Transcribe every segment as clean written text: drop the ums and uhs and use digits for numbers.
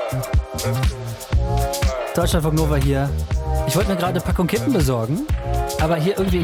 Deutschlandfunk Nova hier. Ich wollte mir gerade eine Packung Kippen besorgen, aber hier irgendwie in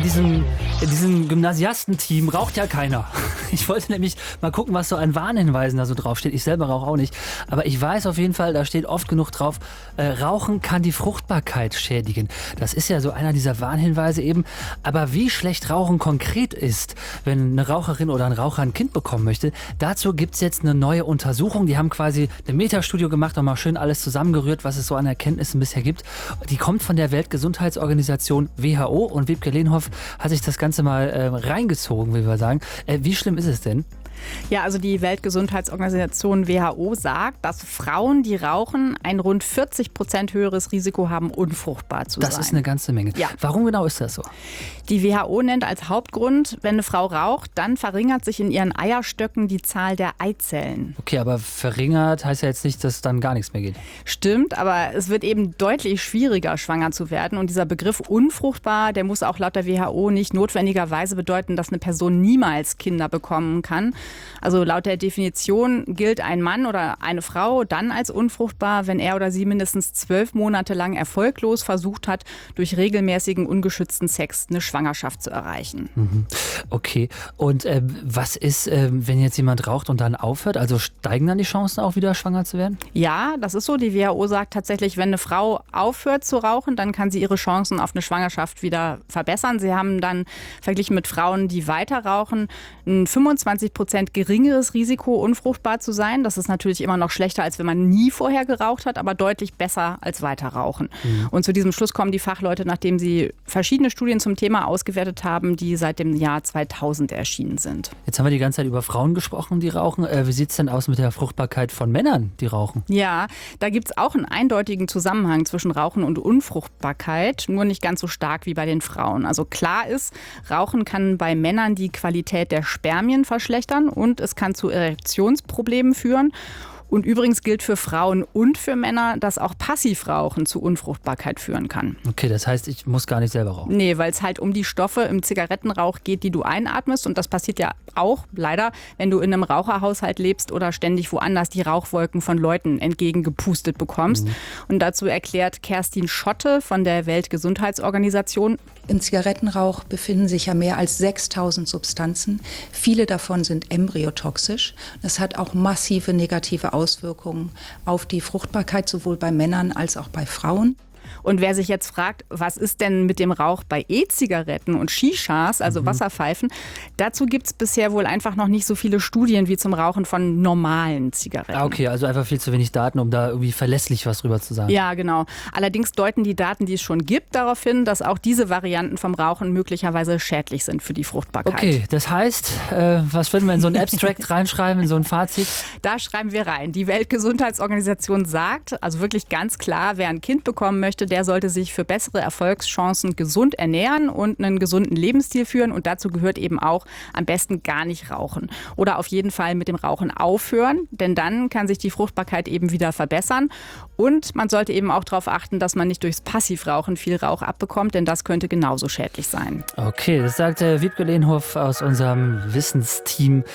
diesem Gymnasiastenteam raucht ja keiner. Ich wollte nämlich mal gucken, was so an Warnhinweisen da so draufsteht. Ich selber rauche auch nicht, aber ich weiß auf jeden Fall, da steht oft genug drauf, Rauchen kann die Fruchtbarkeit schädigen. Das ist ja so einer dieser Warnhinweise eben. Aber wie schlecht Rauchen konkret ist, wenn eine Raucherin oder ein Raucher ein Kind bekommen möchte, dazu gibt es jetzt eine neue Untersuchung. Die haben quasi eine Metastudie gemacht und mal schön alles zusammengerührt, was es so an Erkenntnissen bisher gibt. Die kommt von der Weltgesundheitsorganisation WHO und Wiebke Lehnhoff hat sich das Ganze mal reingezogen, wie wir sagen. Wie schlimm ist es denn? Ja, also die Weltgesundheitsorganisation WHO sagt, dass Frauen, die rauchen, ein rund 40% höheres Risiko haben, unfruchtbar zu sein. Das ist eine ganze Menge. Ja. Warum genau ist das so? Die WHO nennt als Hauptgrund, wenn eine Frau raucht, dann verringert sich in ihren Eierstöcken die Zahl der Eizellen. Okay, aber verringert heißt ja jetzt nicht, dass dann gar nichts mehr geht. Stimmt, aber es wird eben deutlich schwieriger, schwanger zu werden. Und dieser Begriff unfruchtbar, der muss auch laut der WHO nicht notwendigerweise bedeuten, dass eine Person niemals Kinder bekommen kann. Also laut der Definition gilt ein Mann oder eine Frau dann als unfruchtbar, wenn er oder sie mindestens 12 Monate lang erfolglos versucht hat, durch regelmäßigen ungeschützten Sex eine Schwangerschaft zu erreichen. Okay, und was ist, wenn jetzt jemand raucht und dann aufhört? Also steigen dann die Chancen auch wieder schwanger zu werden? Ja, das ist so. Die WHO sagt tatsächlich, wenn eine Frau aufhört zu rauchen, dann kann sie ihre Chancen auf eine Schwangerschaft wieder verbessern. Sie haben dann verglichen mit Frauen, die weiter rauchen, ein 25% geringeres Risiko, unfruchtbar zu sein. Das ist natürlich immer noch schlechter, als wenn man nie vorher geraucht hat, aber deutlich besser als weiter rauchen. Und zu diesem Schluss kommen die Fachleute, nachdem sie verschiedene Studien zum Thema ausgewertet haben, die seit dem Jahr 2000 erschienen sind. Jetzt haben wir die ganze Zeit über Frauen gesprochen, die rauchen. Wie sieht es denn aus mit der Fruchtbarkeit von Männern, die rauchen? Ja, da gibt es auch einen eindeutigen Zusammenhang zwischen Rauchen und Unfruchtbarkeit, nur nicht ganz so stark wie bei den Frauen. Also klar ist, Rauchen kann bei Männern die Qualität der Spermien verschlechtern und es kann zu Erektionsproblemen führen. Und übrigens gilt für Frauen und für Männer, dass auch Passivrauchen zu Unfruchtbarkeit führen kann. Okay, das heißt, ich muss gar nicht selber rauchen. Nee, weil es halt um die Stoffe im Zigarettenrauch geht, die du einatmest. Und das passiert ja auch leider, wenn du in einem Raucherhaushalt lebst oder ständig woanders die Rauchwolken von Leuten entgegengepustet bekommst. Und dazu erklärt Kerstin Schotte von der Weltgesundheitsorganisation: Im Zigarettenrauch befinden sich ja mehr als 6000 Substanzen. Viele davon sind embryotoxisch. Das hat auch massive negative Auswirkungen auf die Fruchtbarkeit, sowohl bei Männern als auch bei Frauen. Und wer sich jetzt fragt, was ist denn mit dem Rauch bei E-Zigaretten und Shishas, also Wasserpfeifen, dazu gibt es bisher wohl einfach noch nicht so viele Studien wie zum Rauchen von normalen Zigaretten. Okay, also einfach viel zu wenig Daten, um da irgendwie verlässlich was drüber zu sagen. Ja, genau. Allerdings deuten die Daten, die es schon gibt, darauf hin, dass auch diese Varianten vom Rauchen möglicherweise schädlich sind für die Fruchtbarkeit. Okay, das heißt, was würden wir in so ein Abstract reinschreiben, in so ein Fazit? Da schreiben wir rein. Die Weltgesundheitsorganisation sagt, also wirklich ganz klar, wer ein Kind bekommen möchte, der sollte sich für bessere Erfolgschancen gesund ernähren und einen gesunden Lebensstil führen. Und dazu gehört eben auch am besten gar nicht rauchen. Oder auf jeden Fall mit dem Rauchen aufhören, denn dann kann sich die Fruchtbarkeit eben wieder verbessern. Und man sollte eben auch darauf achten, dass man nicht durchs Passivrauchen viel Rauch abbekommt, denn das könnte genauso schädlich sein. Okay, das sagt Wiebke Lehnhoff aus unserem Wissensteam.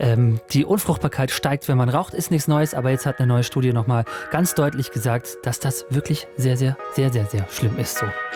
Die Unfruchtbarkeit steigt, wenn man raucht, ist nichts Neues. Aber jetzt hat eine neue Studie nochmal ganz deutlich gesagt, dass das wirklich sehr, sehr, sehr, sehr, sehr schlimm ist so.